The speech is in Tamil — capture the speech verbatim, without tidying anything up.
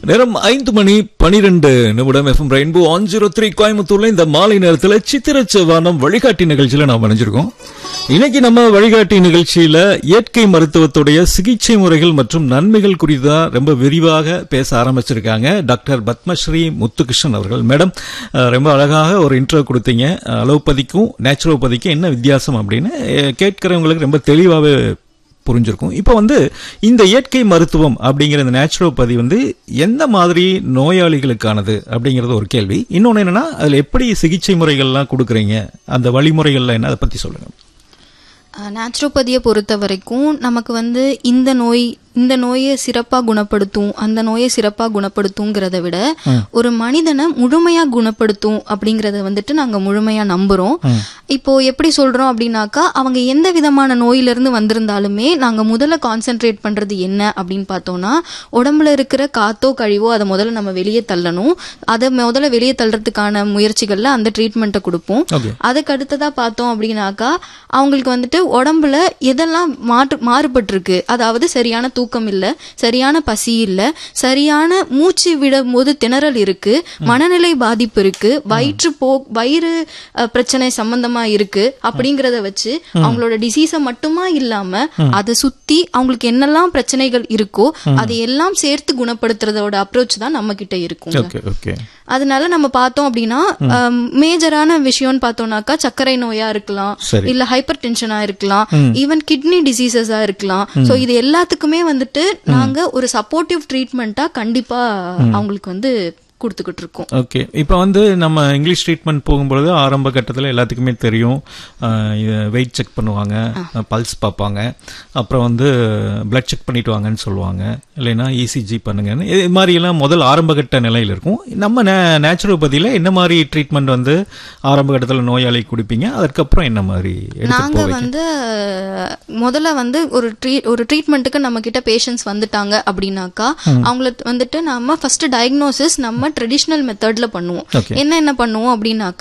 நேரம் ஐந்து மணி பனிரெண்டு நிமிடம். FM rainbow one zero three கோயம்புத்தூர்ல இந்த மாலை நேரத்தில் சித்திரச்சவானம் வழிகாட்டி நிகழ்ச்சியில நாம் இணைஞ்சிருக்கோம். இன்னைக்கு நம்ம வழிகாட்டி நிகழ்ச்சியில இயற்கை மருத்துவத்துடைய சிகிச்சை முறைகள் மற்றும் நன்மைகள் குறித்து தான் ரொம்ப விரிவாக பேச ஆரம்பிச்சிருக்காங்க டாக்டர் பத்மஸ்ரீ முத்துகிருஷ்ணன் அவர்கள். மேடம், ரொம்ப அழகாக ஒரு இன்ட்ரோ கொடுத்தீங்க. அலோபதிக்கும் நேச்சுரோபதிக்கும் என்ன வித்தியாசம் அப்படின்னு கேட்கிறவங்களுக்கு ரொம்ப தெளிவாகவே புரிஞ்சிருக்கும். இப்போ வந்து இந்த இயற்கை மருத்துவம் அப்படிங்கிற இந்த நேச்சுரோபதி வந்து எந்த மாதிரி நோயாளிகளுக்கானது அப்படிங்கிறது ஒரு கேள்வி. இன்னொன்று என்னன்னா, அதில் எப்படி சிகிச்சை முறைகள்லாம் கொடுக்குறீங்க, அந்த வழிமுறைகள்லாம் என்ன, அதை பற்றி சொல்லுங்க. நேச்சுரோபதியை பொறுத்த வரைக்கும் நமக்கு வந்து இந்த நோய் இந்த நோயை சிறப்பாக குணப்படுத்தும், அந்த நோயை சிறப்பாக குணப்படுத்துங்கிறத விட ஒரு மனிதனை முழுமையா குணப்படுத்தும் அப்படிங்கறத வந்துட்டு நாங்க முழுமையா நம்புறோம். இப்போ எப்படி சொல்றோம் அப்படின்னாக்கா, அவங்க எந்த விதமான நோயிலிருந்து வந்திருந்தாலுமே நாங்க முதல்ல கான்சென்ட்ரேட் பண்றது என்ன அப்படின்னு பார்த்தோம்னா, உடம்புல இருக்கிற காத்தோ கழிவோ அதை முதல்ல நம்ம வெளியே தள்ளணும். அதை முதல்ல வெளியே தள்ளுறதுக்கான முயற்சிகள்ல அந்த ட்ரீட்மெண்ட்டை கொடுப்போம். அதுக்கு அடுத்ததா பார்த்தோம் அப்படின்னாக்கா, அவங்களுக்கு வந்துட்டு உடம்புல எதெல்லாம் மாற்று மாறுபட்டு இருக்கு, அதாவது சரியான தூக்கம் இல்ல, சரியான பசி இல்ல, சரியான மூச்சு விடும் போது திணறல் இருக்கு, மனநிலை பாதிப்பு இருக்கு, வயிற்று போ வயிறு பிரச்சனை சம்பந்தமா இருக்கு அப்படிங்கறத வச்சு அவங்களோட டிசீஸ மட்டுமா இல்லாம அதை சுத்தி அவங்களுக்கு என்னெல்லாம் பிரச்சனைகள் இருக்கோ அதை எல்லாம் சேர்த்து குணப்படுத்துறதோட அப்ரோச் தான் நம்ம கிட்ட இருக்கும். அதனால நம்ம பார்த்தோம் அப்படின்னா, மேஜரான விஷயம்னு பார்த்தோம்னாக்கா சர்க்கரை நோயா இருக்கலாம், இல்ல ஹைப்பர் டென்ஷனா இருக்கலாம், ஈவன் கிட்னி டிசீசஸா இருக்கலாம். சோ இது எல்லாத்துக்குமே வந்துட்டு நாங்க ஒரு சப்போர்ட்டிவ் ட்ரீட்மெண்டா கண்டிப்பா அவங்களுக்கு வந்து கொடுத்துக்கிட்டு இருக்கோம். ஓகே, இப்போ வந்து நம்ம இங்கிலீஷ் ட்ரீட்மெண்ட் போகும்பொழுது ஆரம்ப கட்டத்தில் எல்லாத்துக்குமே தெரியும், வெயிட் செக் பண்ணுவாங்க, பல்ஸ் பார்ப்பாங்க, அப்புறம் வந்து பிளட் செக் பண்ணிட்டு வாங்கன்னு சொல்லுவாங்க, இல்லைன்னா இசிஜி பண்ணுங்கன்னு. இது மாதிரி எல்லாம் முதல் ஆரம்ப கட்ட நிலையில் இருக்கும். நம்ம நேச்சுரோபதியில் என்ன மாதிரி ட்ரீட்மெண்ட் வந்து ஆரம்ப கட்டத்தில் நோயாளி கொடுப்பீங்க, அதுக்கப்புறம் என்ன மாதிரி? நாங்க வந்து முதல்ல வந்து ஒரு ட்ரீ ஒரு ட்ரீட்மெண்ட்டுக்கு நம்ம கிட்ட பேஷண்ட்ஸ் வந்துட்டாங்க அப்படின்னாக்கா, அவங்களுக்கு வந்துட்டு நம்ம ஃபர்ஸ்ட் டயக்னோசிஸ் நம்ம ட்ரெடிஷனல் மெத்தட்ல பண்ணுவோம். என்ன என்ன பண்ணுவோம் அப்படின்னாக்கா,